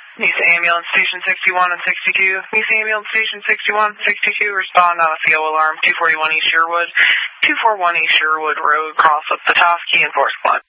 Mesa Ambulance Station 61 and 62. Mesa Ambulance Station 61, 62, respond on a CO alarm, 241 East Sherwood. 241 East Sherwood Road, cross up Petoskey and Forest Glen.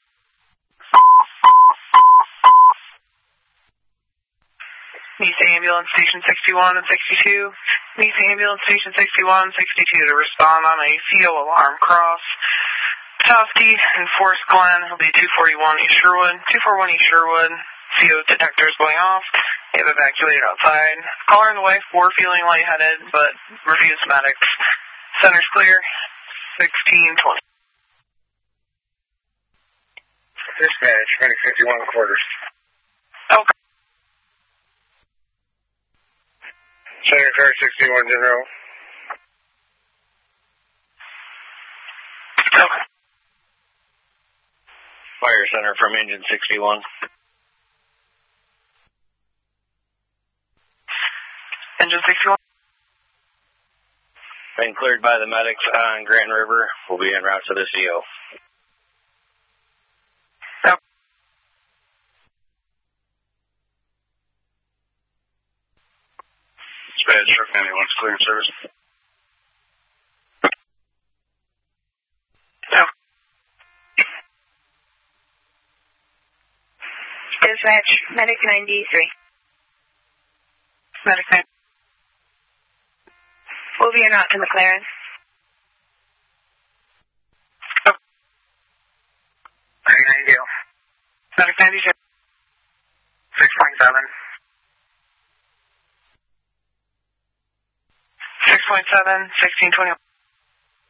Mesa Ambulance Station 61 and 62. Mesa Ambulance Station 61 and 62 to respond on a CO alarm, cross Petoskey and Forest Glen. It'll be 241 East Sherwood. 241 East Sherwood. CO detectors going off. They have evacuated outside. Caller on the way. We're feeling lightheaded, but refuse medics. Center's clear. 1620. Dispatch, 2051 quarters. Okay. Secretary 61 General. Okay. Fire Center from Engine 61. Engine 61. Been cleared by the medics on Grant River. We'll be en route to the CO. Okay. Dispatch, Truck 91's clearing service. Okay. Dispatch, Medic 93. Medic 9. We'll be en route to McLaren. Okay. 99 Gale. Medic 92. 6.7. 6.7, 1620.